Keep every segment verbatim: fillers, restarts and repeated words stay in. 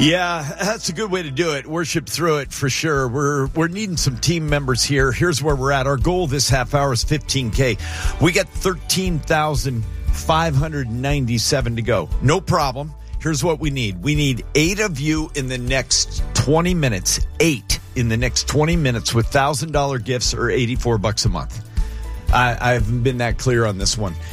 Yeah, that's a good way to do it. Worship through it for sure. We're we're needing some team members here. Here's where we're at. Our goal this half hour is fifteen K. We got thirteen thousand five hundred ninety-seven to go. No problem. Here's what we need. We need eight of you in the next twenty minutes. Eight in the next twenty minutes with one thousand dollars gifts or eighty-four bucks a month. I, I haven't been that clear on this one.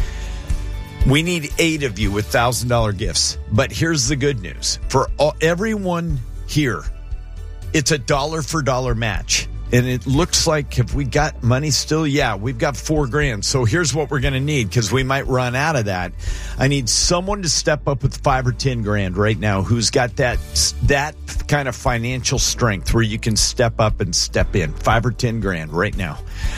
We need eight of you with one thousand dollars gifts. But here's the good news. For all, everyone here, it's a dollar for dollar match. And it looks like if we got money still, yeah, we've got four grand. So here's what we're going to need because we might run out of that. I need someone to step up with five or ten grand right now who's got that that kind of financial strength where you can step up and step in. Five or ten grand right now.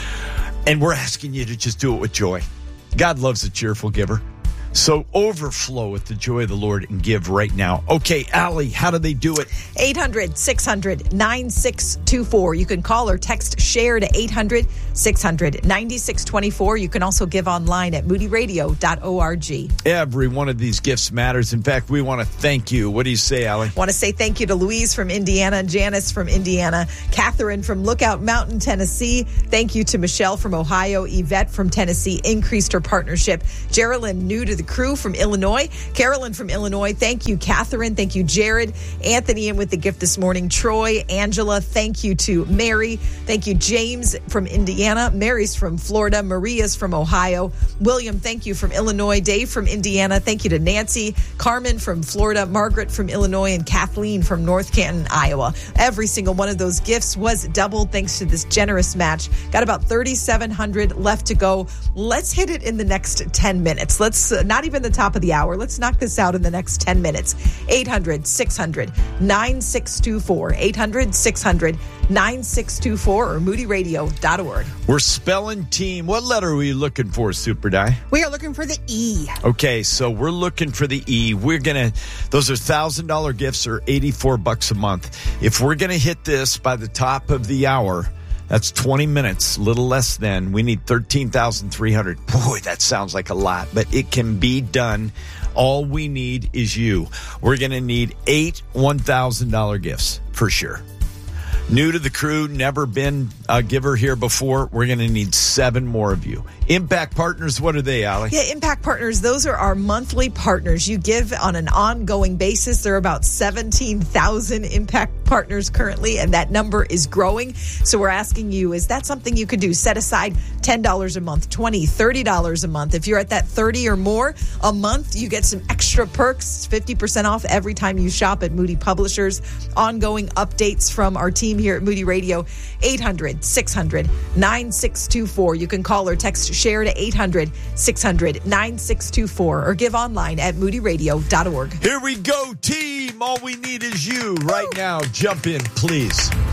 And we're asking you to just do it with joy. God loves a cheerful giver. So overflow with the joy of the Lord and give right now. Okay, Allie, how do they do it? eight hundred, six hundred, nine six two four. You can call or text SHARE to eight hundred, six hundred, ninety-six twenty-four. You can also give online at moody radio dot org. Every one of these gifts matters. In fact, we want to thank you. What do you say, Allie? I want to say thank you to Louise from Indiana, Janice from Indiana, Catherine from Lookout Mountain, Tennessee. Thank you to Michelle from Ohio, Yvette from Tennessee, increased her partnership. Geraldine, new to the crew from Illinois. Carolyn from Illinois. Thank you, Catherine. Thank you, Jared. Anthony in with the gift this morning. Troy, Angela. Thank you to Mary. Thank you, James from Indiana. Mary's from Florida. Maria's from Ohio. William, thank you from Illinois. Dave from Indiana. Thank you to Nancy. Carmen from Florida. Margaret from Illinois. And Kathleen from North Canton, Iowa. Every single one of those gifts was doubled thanks to this generous match. Got about thirty-seven hundred left to go. Let's hit it in the next ten minutes. Let's uh, not even the top of the hour. Let's knock this out in the next ten minutes. eight hundred, six hundred, nine six two four. eight hundred, six hundred, nine six two four or moody radio dot org. We're spelling team. What letter are we looking for, Super Die? We are looking for the E. Okay, so we're looking for the E. We're going to, those are one thousand dollars gifts or eighty-four bucks a month. If we're going to hit this by the top of the hour, that's twenty minutes, little less than. We need thirteen thousand three hundred. Boy, that sounds like a lot, but it can be done. All we need is you. We're going to need eight one thousand dollars gifts for sure. New to the crew, never been a giver here before. We're going to need seven more of you. Impact Partners, what are they, Allie? Yeah, Impact Partners, those are our monthly partners. You give on an ongoing basis. There are about seventeen thousand Impact Partners currently, and that number is growing. So we're asking you, is that something you could do? Set aside ten dollars a month, twenty dollars, thirty dollars a month. If you're at that thirty or more a month, you get some extra perks, fifty percent off every time you shop at Moody Publishers. Ongoing updates from our team here at Moody Radio, eight hundred, six hundred, nine six two four. You can call or text SHARE to eight hundred, six hundred, nine six two four or give online at moody radio dot org. Here we go, team. All we need is you right now. Jump in, please.